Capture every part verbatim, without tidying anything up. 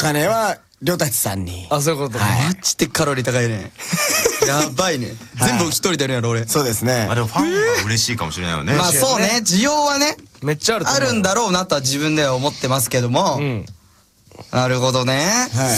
金はりょうたちさんに。 あ、そういうことか。 マジでカロリー高いね。やばいね。全部一人でやるんやろ俺。 そうですね。 あ、でもファンは嬉しいかもしれないよね。 まあそうね、需要はねめっちゃあると思う。 あるんだろうなとは自分では思ってますけども。 うん。 なるほどね。 はい。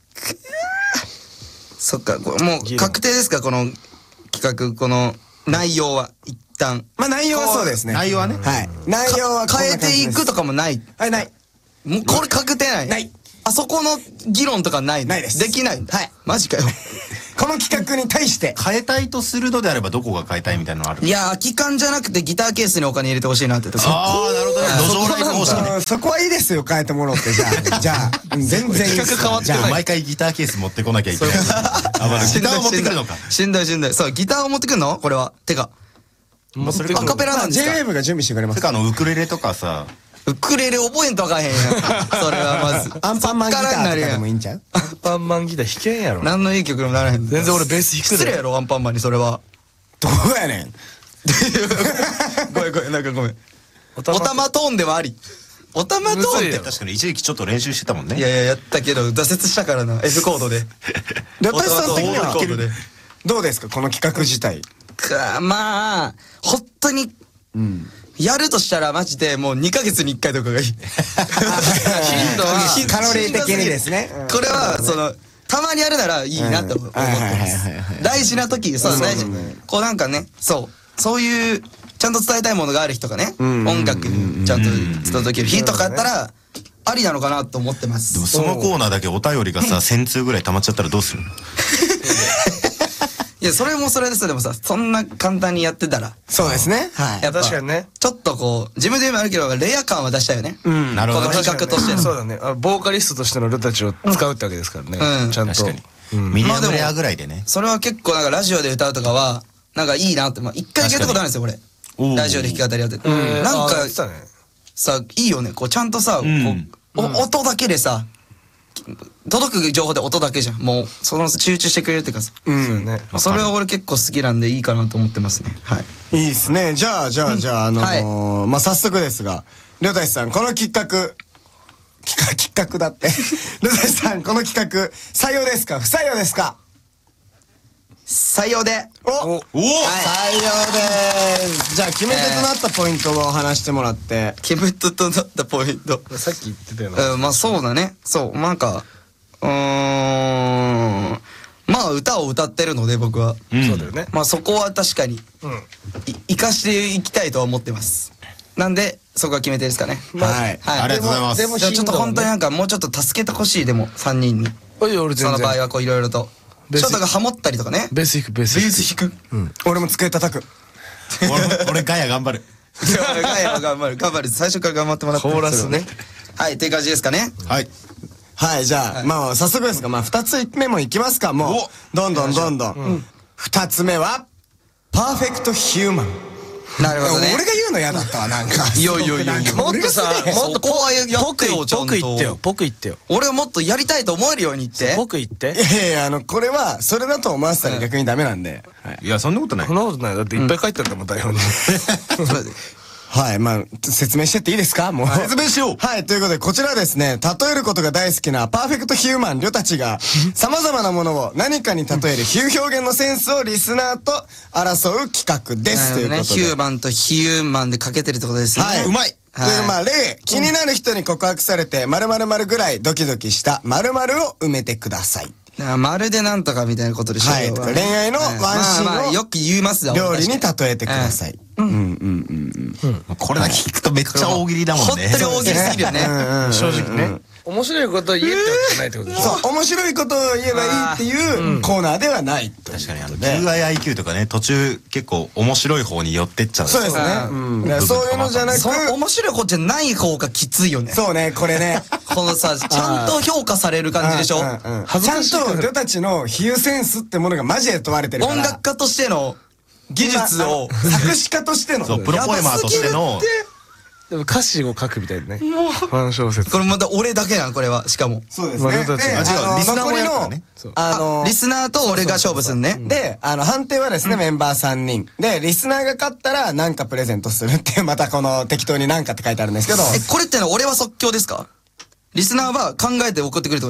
そっか、これもう確定ですか、この企画、この内容は一旦。 まあ内容はそうですね。 内容はね。 はい。内容はこんな変え感じですていくとかもない。 はい、ない。 もうこれ確定ない。 ない。 あそこの議論とかないの？ ないです。 できないんだ。 はい。 マジかよ。 この企画に対して。 変えたいとするのであればどこが変えたいみたいなのある？ いやー、空き缶じゃなくてギターケースにお金入れてほしいなってとこ。 ああ、なるほどね。路上ライブ方式ね。 うんそこはいいですよ、変えてもらって。じゃあ、じゃあ、うん全然いいです。 企画変わってない。毎回ギターケース持ってこなきゃいけない。あ、まあギターを持ってくるのか。 しんどいしんどい。そう、ギターを持ってくるのこれは。てか。 もうそれアカペラなんですジェイウェーか？ ブが準備してくれます。 てかあのウクレレとかさ、 ウクレレ覚えんとあかへんやん。それはまず。 アンパンマンギターとかでもいいんちゃう？ アンパンマンギター弾けんやろ。 何のいい曲にもならへん。 全然俺ベース弾くで失礼やろ、アンパンマンにそれは。 どうやねん。 ごめんごめん、なんかごめん。 おおたまトーンでもあり。おたまトーンって。 確かに一時期ちょっと練習してたもんね。 いやいや、やったけど、挫折したからな。F コードで。 りょうたちさん的にはオールコードで。 どうですか、この企画自体。 かまあ、本当に、やるとしたらマジでもうにかげつにいっかいとかがいい。頻度は、 カロリー的にですね。 これは、その、たまにやるならいいなと思ってます。大事な時、そう、大事。こうなんかね、そう、そういう、ちゃんと伝えたいものがある日とかね、音楽ちゃんと届ける日とかやったら、ありなのかなと思ってます。 でもそのコーナーだけお便りがさ、せん通ぐらい溜まっちゃったらどうするの？ いや、それもそれですよ。でもさ、そんな簡単にやってたら。 そうですね。はい。 やっぱ確かにね。 ちょっとこう、自分で言うのもあるけど、レア感は出したいよね。 うん。 なるほどね。 この企画としての。 そうだね。あボーカリストとしてのルたちを使うってわけですからね。 うんちゃんと。 確かに。ミディアムレアぐらいでね。 それは結構なんかラジオで歌うとかは、なんかいいなって、まあ一回聞いたことあるんですよ、俺。ラジオで弾き語りやってて。なんか、さ、いいよね。こう、ちゃんとさ、こう、音だけでさ、届く情報で音だけじゃん。もう、その集中してくれるっていうかさ。 うんね。 それは俺結構好きなんでいいかなと思ってますね。はい。 いいですね。じゃあ、じゃあ、じゃあ、あのー、まあ、早速ですが、りょうたちさん、この企画、企画、企画だって。りょうたちさん、この企画、採用ですか不採用ですか？ 採用で。 おおお、 採用でーす。じゃあ、決め手となったポイントを話してもらって。 決め手となったポイント。 さっき言ってたよな。 うん、まあそうだね。そう、なんか、うーん、まあ歌を歌ってるので僕は。 そうだよね。 まあそこは確かに、い生かしていきたいとは思ってます。なんで、そこが決め手ですかね。 はい。 はい。 ありがとうございます。 でもじゃあちょっと本当になんかもうちょっと助けてほしい、でも、さんにんに。 おい、俺全然。 その場合はこういろいろと。 ベース翔太がハモったりとかね。 ベース弾く、ベース弾く。 ベース弾く。 俺も机叩く。 俺、俺ガヤ頑張る。 ガヤ頑張る、頑張る。最初から頑張ってもらって。 コーラスね。 はい、っていう感じですかね。 はい。 はい、じゃあ、まあ、早速ですが、まあ、二つ目もいきますか、もう。どんどんどんどん。二つ目は、パーフェクトヒューマン。 なるほどね。 俺が言うの嫌だったわ、なんか。 いやいやいやいや。 もっとさ、もっとここはやってよ、ちゃんと。 僕言ってよ、僕言ってよ。 俺はもっとやりたいと思えるように言って。 僕言って。 いやいや、あの、これは、それだと思わせたら逆にダメなんで。 いや、そんなことないそん。なことない。だっていっぱい書いてあったもん、台本に。 はい、まあ、説明してっていいですかもう。 説明しよう。 はい、ということで、こちらはですね、例えることが大好きなパーフェクトヒューマン、りょたちが、様々なものを何かに例える比喩表現のセンスをリスナーと争う企画です。ということで。 ヒューマンとヒューマンでかけてるってことですね。 はい、うまい。 はいで、まあ、例、気になる人に告白されて、〇〇〇ぐらいドキドキした〇〇を埋めてください。 まるでなんとかみたいなことでしょ。 はい、とか恋愛のワンシーンを、 まあまあよく言いますよ。 料理に例えてください。うんうんうんうん。 これだけ聞くとめっちゃ大喜利だもんね。 本当に大喜利すぎるよね。 正直ね。面白いことを言えってわけじゃないってことでしょ。 そう、面白いことを言えばいいっていうコーナーではない。 確かにあの キューアイアイキュー とかね、途中結構面白い方に寄ってっちゃう。 そうですね。うん。そういうのじゃなく、 その面白い方じゃない方がきついよね。 そうね、これね。 このさ、ちゃんと評価される感じでしょ。 ちゃんと、りょたちの比喩センスってものがマジで問われてるから。 音楽家としての技術を、 作詞家としての。 そう、プロポエマーとしての。 でも歌詞を書くみたいなね。ファン小説。 これまた俺だけなの、これは。しかも。 そうですね。で、 あ、違う、リスナーもやるからね。 あの、 リスナーと俺が勝負すんね。 で、あの、判定はですね、メンバーさんにん。で、リスナーが勝ったら、なんかプレゼントするっていう、またこの適当になんかって書いてあるんですけど。 え、これってのは俺は即興ですか？リスナーは考えて送ってくれて